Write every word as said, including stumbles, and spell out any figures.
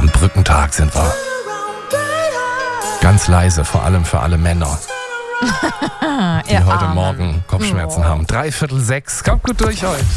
Am Brückentag sind wir. Ganz leise, vor allem für alle Männer, die Ihr heute Armen. Morgen Kopfschmerzen Oh. haben. Dreiviertel sechs. Kommt gut durch heute.